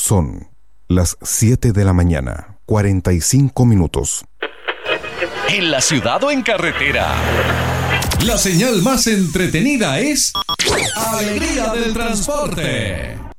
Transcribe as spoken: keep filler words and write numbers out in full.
Son las siete de la mañana, cuarenta y cinco minutos. En la ciudad o en carretera, la señal más entretenida es Alegría del Transporte.